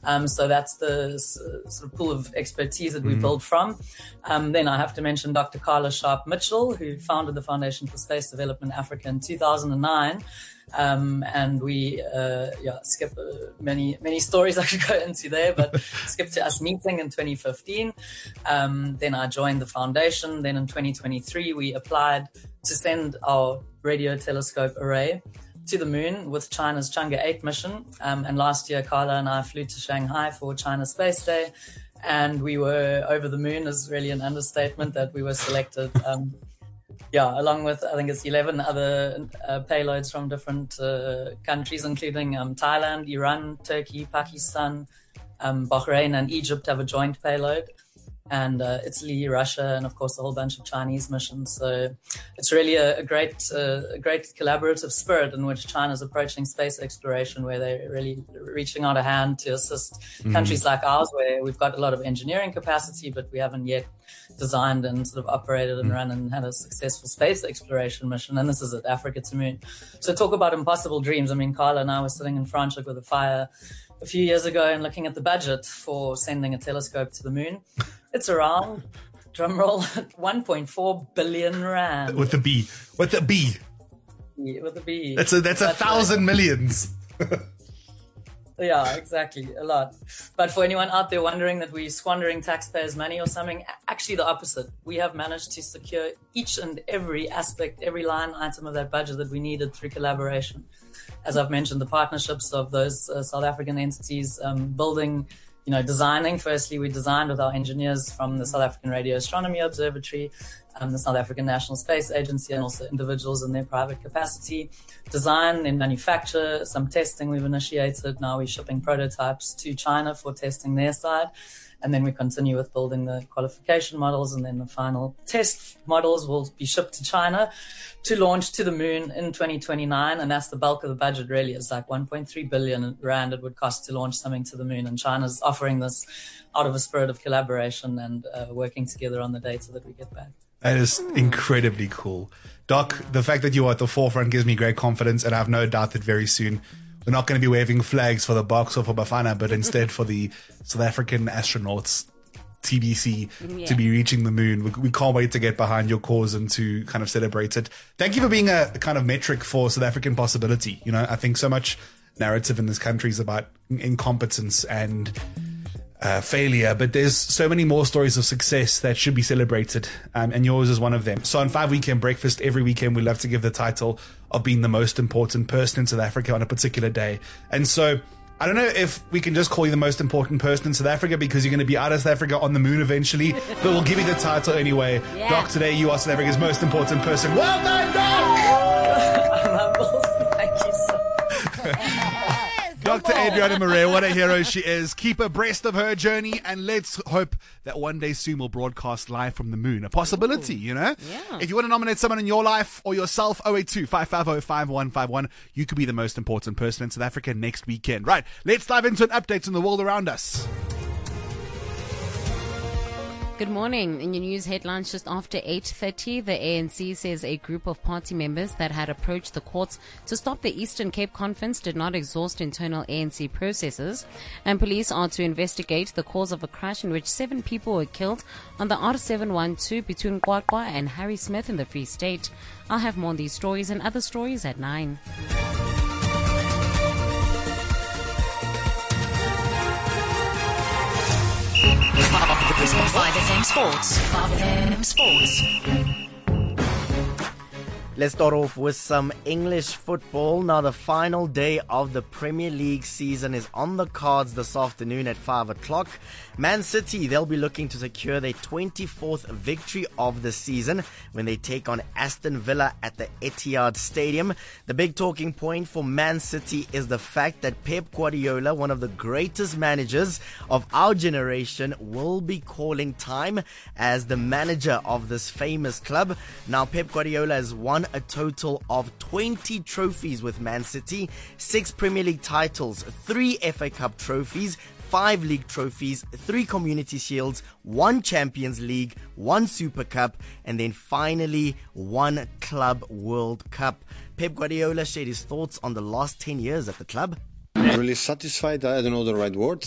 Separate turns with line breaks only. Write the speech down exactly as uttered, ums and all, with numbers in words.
Um, so that's the s- sort of pool of expertise that we mm. build from. Um, then I have to mention Doctor Carla Sharp Mitchell, who founded the Foundation for Space Development Africa in two thousand nine. Um, and we, uh, yeah, skip uh, many, many stories I could go into there, but skip to us meeting in twenty fifteen. Um, then I joined the foundation. Then in twenty twenty-three, we applied to send our radio telescope array to the moon with China's Chang'e eight mission. Um, and last year, Carla and I flew to Shanghai for China Space Day, and we were over the moon is really an understatement that we were selected. Um, Yeah, along with, I think it's eleven other uh, payloads from different uh, countries, including um, Thailand, Iran, Turkey, Pakistan, um, Bahrain, and Egypt have a joint payload. And uh, Italy, Russia, and of course a whole bunch of Chinese missions. So it's really a, a great, uh, a great collaborative spirit in which China's approaching space exploration, where they're really reaching out a hand to assist mm. countries like ours, where we've got a lot of engineering capacity, but we haven't yet designed and sort of operated and mm. run and had a successful space exploration mission. And this is at Africa to Moon. So talk about impossible dreams. I mean, Carla and I were sitting in Franschhoek with a fire a few years ago and looking at the budget for sending a telescope to the moon. It's around, drumroll, one point four billion rand.
With the B. With the B.
Yeah, with the B.
That's a, that's a that's thousand right. millions.
Yeah, exactly. A lot. But for anyone out there wondering that we're squandering taxpayers' money or something, actually the opposite. We have managed to secure each and every aspect, every line item of that budget that we needed through collaboration. As I've mentioned, the partnerships of those uh, South African entities, um, building, you know, designing. Firstly, we designed with our engineers from the South African Radio Astronomy Observatory, um, the South African National Space Agency, and also individuals in their private capacity. Design and manufacture, some testing we've initiated. Now we're shipping prototypes to China for testing their side. And then we continue with building the qualification models, and then the final test models will be shipped to China to launch to the moon in twenty twenty-nine. And that's the bulk of the budget, really. It's like one point three billion rand it would cost to launch something to the moon. And China's offering this out of a spirit of collaboration and uh, working together on the data that we get back.
That is incredibly cool. Doc, the fact that you are at the forefront gives me great confidence, and I have no doubt that very soon we're not going to be waving flags for the box or for Bafana, but instead for the South African astronauts, T B C, yeah. to be reaching the moon. We, we can't wait to get behind your cause and to kind of celebrate it. Thank you for being a, a kind of metric for South African possibility. You know, I think so much narrative in this country is about incompetence and Uh, failure, but there's so many more stories of success that should be celebrated, um, and yours is one of them. So on Five Weekend Breakfast, every weekend we love to give the title of being the most important person in South Africa on a particular day. And so I don't know if we can just call you the most important person in South Africa because you're going to be out of South Africa on the moon eventually, but we'll give you the title anyway. Yeah. Doc, today you are South Africa's most important person. Well done, Doc!
Thank you so much.
Doctor Adriana Murray, what a hero she is. Keep abreast of her journey, and let's hope that one day soon we'll broadcast live from the moon. A possibility, Ooh, you know?
Yeah.
If you want to nominate someone in your life or yourself, oh eight two, five five oh, five one five one, you could be the most important person in South Africa next weekend. Right, let's dive into an update on the world around us.
Good morning. In your news headlines just after eight thirty, the A N C says a group of party members that had approached the courts to stop the Eastern Cape Conference did not exhaust internal A N C processes, and police are to investigate the cause of a crash in which seven people were killed on the R seven one two between Qwaqwa and Harry Smith in the Free State. I'll have more on these stories and other stories at nine.
five F M Sports. five F M Sports.
Let's start off with some English football. Now, the final day of the Premier League season is on the cards this afternoon at five o'clock. Man City, they'll be looking to secure their twenty-fourth victory of the season when they take on Aston Villa at the Etihad Stadium. The big talking point for Man City is the fact that Pep Guardiola, one of the greatest managers of our generation, will be calling time as the manager of this famous club. Now, Pep Guardiola has won a total of twenty trophies with Man City, six Premier League titles, three F A Cup trophies, five league trophies, three Community Shields, one Champions League, one Super Cup, and then finally one Club World Cup. Pep Guardiola shared his thoughts on the last ten years at the club.
Really satisfied, I don't know the right words.